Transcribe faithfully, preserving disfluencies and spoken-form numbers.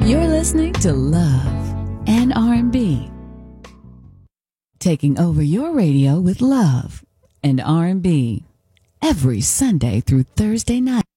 You're listening to Love and R and B. Taking over your radio with love and R and B every Sunday through Thursday night.